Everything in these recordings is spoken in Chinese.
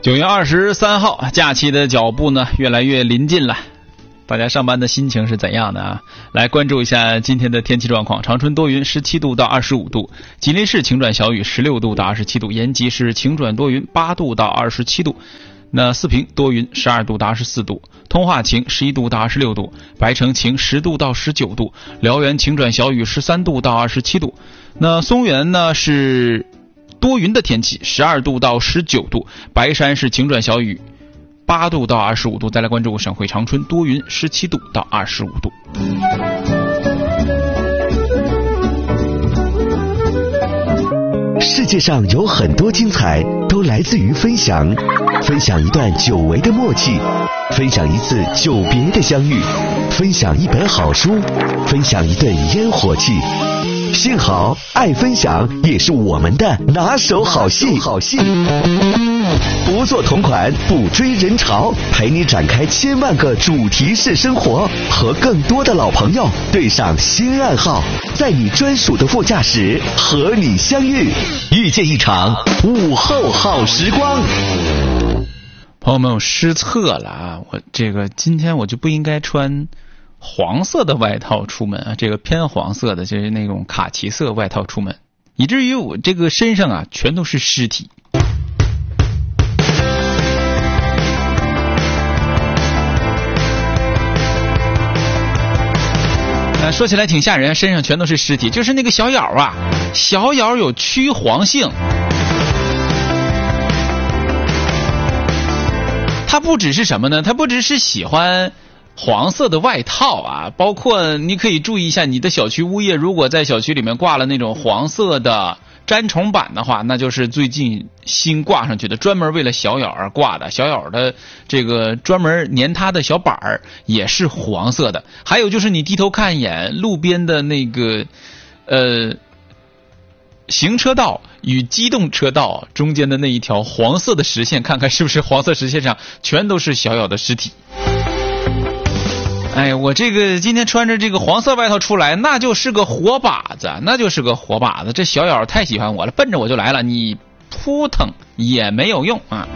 9月23号，假期的脚步呢越来越临近了，大家上班的心情是怎样的啊？来关注一下今天的天气状况。长春多云17度到25度，吉林市晴转小雨16度到27度，延吉市晴转多云8度到27度，那四平多云12度到24度，通化晴11度到26度，白城晴10度到19度，辽源晴转小雨13度到27度，那松原呢是多云的天气12度到19度，白山是晴转小雨8度到25度。再来关注省会长春多云17度到25度。 世界上有很多精彩都来自于分享，分享一段久违的默契，分享一次久别的相遇，分享一本好书，分享一顿烟火气。幸好爱分享也是我们的拿手好戏。不做同款，不追人潮，陪你展开千万个主题式生活，和更多的老朋友对上新暗号，在你专属的副驾驶和你相遇，遇见一场午后好时光。 朋友们，我失策了啊！今天我就不应该穿黄色的外套出门啊，这个偏黄色的，就是那种卡其色外套出门，以至于我这个身上啊全都是尸体。说起来挺吓人，身上全都是尸体，就是那个小咬啊，小咬有趋黄性。它不只是什么呢？它不只是喜欢黄色的外套啊，包括你可以注意一下，你的小区物业如果在小区里面挂了那种黄色的粘虫板的话，那就是最近新挂上去的，专门为了小咬而挂的。小咬的这个专门粘它的小板儿也是黄色的。还有就是你低头看一眼路边的那个行车道与机动车道中间的那一条黄色的实线，看看是不是黄色实线上全都是小咬的尸体。哎，我这个今天穿着这个黄色外套出来，那就是个活靶子，这小咬太喜欢我了，奔着我就来了，你扑腾也没有用啊。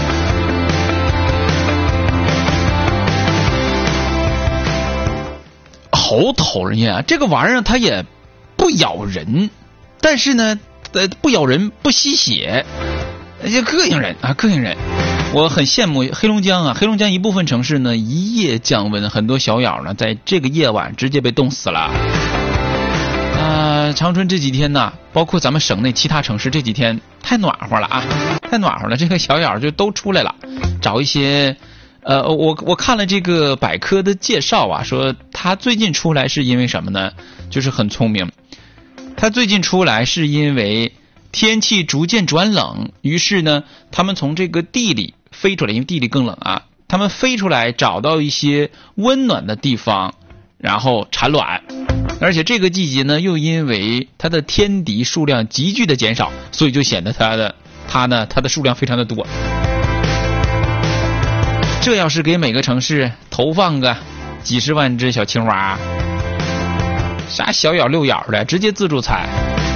好讨人厌啊！这个玩意儿它也不咬人，但是呢，不咬人不吸血，就膈应人啊，膈应人。我很羡慕黑龙江啊，黑龙江一部分城市呢一夜降温，很多小咬呢在这个夜晚直接被冻死了。长春这几天呢，包括咱们省内其他城市这几天太暖和了啊，太暖和了，这个小咬就都出来了。找一些我看了这个百科的介绍啊，说他最近出来是因为什么呢？就是很聪明，他最近出来是因为天气逐渐转冷，于是呢他们从这个地里飞出来，因为地里更冷啊，他们飞出来找到一些温暖的地方，然后产卵。而且这个季节呢又因为它的天敌数量急剧的减少，所以就显得它的数量非常的多。这要是给每个城市投放个几十万只小青蛙，啥小咬六咬的，直接自助餐。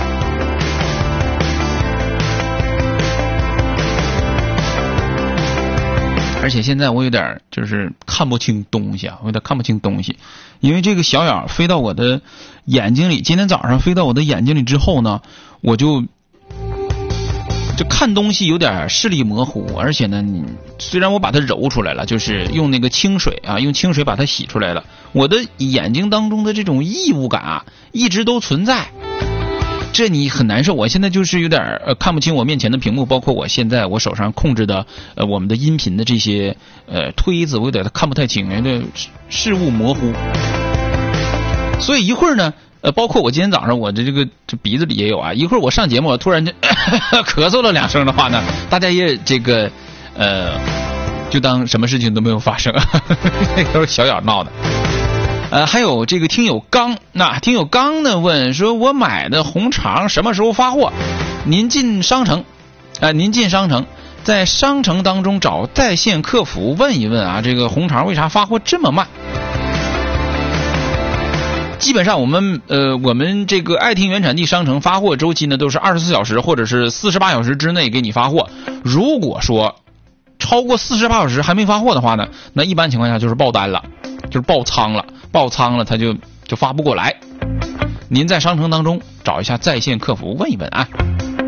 而且现在我有点就是看不清东西啊，因为这个小咬飞到我的眼睛里，今天早上飞到我的眼睛里之后呢，我就看东西有点视力模糊，而且呢，虽然我把它揉出来了，就是用那个清水啊，用清水把它洗出来了，我的眼睛当中的这种异物感啊，一直都存在。这你很难受，我现在就是有点看不清我面前的屏幕，包括我现在我手上控制的我们的音频的这些推子，我有点看不太清，这视物模糊。所以一会儿呢，包括我今天早上我的这鼻子里也有啊，一会儿我上节目我突然间咳嗽了2声的话呢，大家也就当什么事情都没有发生，那都是小咬闹的。还有这个听友刚，听友刚呢问说，我买的红肠什么时候发货？您进商城，在商城当中找在线客服问一问啊，这个红肠为啥发货这么慢？基本上我们这个爱听原产地商城发货周期呢都是24小时或者是48小时之内给你发货。如果说超过48小时还没发货的话呢，那一般情况下就是爆单了，就是爆仓了，爆仓了它就发不过来。您在商城当中找一下在线客服问一问啊。